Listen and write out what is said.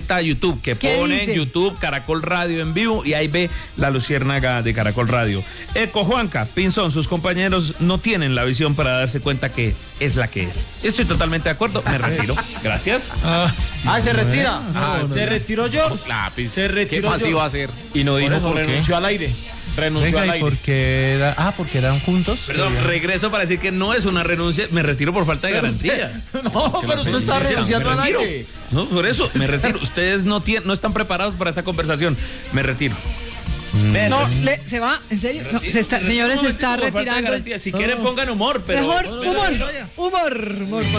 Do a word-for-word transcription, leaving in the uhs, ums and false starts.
cuenta de YouTube, que pone en YouTube Caracol Radio en vivo y ahí ve la luciérnaga de Caracol Radio. Eco Juanca, Pinzón, sus compañeros no tienen la visión para darse cuenta que es la que es. Estoy totalmente de acuerdo, me retiro. Gracias. Ah, ah ¿se retira? Ah, ¿Se retiró George? Lápiz. Se retiró ¿Qué más George. iba a hacer? Y no dijo por qué. Renunció al aire. Renunció Venga, al ¿y aire. por qué era? Ah, porque eran juntos. Perdón, regreso para decir que no es una renuncia, me retiro por falta de garantías. No, pero usted está renunciando al aire. No, por eso, me retiro. Ustedes no, tienen, no están preparados para esta conversación. Me retiro. No, le, se va, ¿en serio? No, se está, señores, se está retirando. Si quieren pongan humor, pero... Mejor humor, humor, humor.